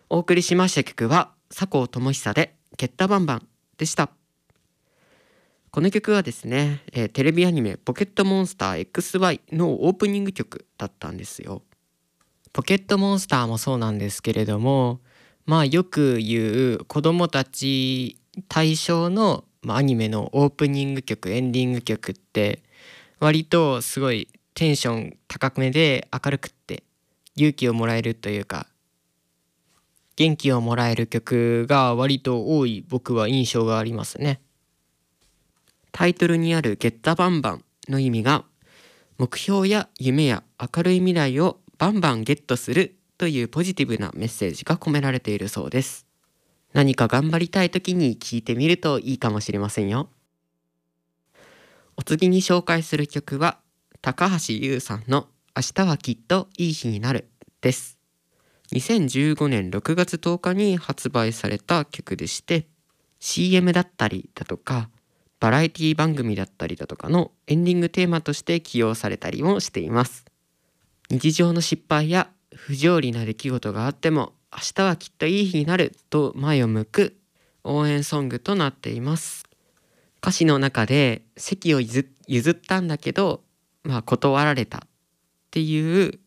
お送りしました曲は佐藤智久でゲッタバンバンでした。この曲はですね、テレビアニメポケットモンスター XY のオープニング曲だったんですよ。 ポケットモンスターもそうなんですけれども、よく言う子供たち対象の、アニメのオープニング曲、エンディング曲って割とすごいテンション高めで明るくって勇気をもらえるというか元気をもらえる曲が割と多い僕は印象がありますね。 タイトルにあるゲッタバンバンの意味が、目標や夢や明るい未来をバンバンゲットするというポジティブなメッセージが込められているそうです。何か頑張りたい時に聴いてみるといいかもしれませんよ。お次に紹介する曲は高橋優さんの明日はきっといい日になるです。2015年6月10日に発売された曲でして、 CM だったりだとかバラエティ番組だったりだとかのエンディングテーマとして起用されたりもしています。日常の失敗や不条理な出来事があっても明日はきっといい日になると前を向く応援ソングとなっています。歌詞の中で席を譲ったんだけど、断られたっていう